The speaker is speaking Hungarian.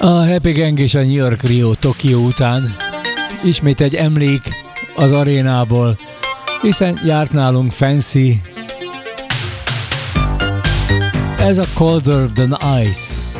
A Happy Gang és a New York Rio Tokió után ismét egy emlék az arénából, hiszen járt nálunk Fancy. Ez a Colder Than Ice.